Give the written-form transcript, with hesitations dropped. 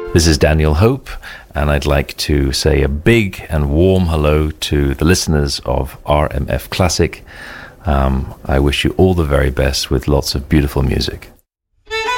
This is Daniel Hope, and I'd like to say a big and warm hello to the listeners of RMF Classic. I wish you all the very best with lots of beautiful music.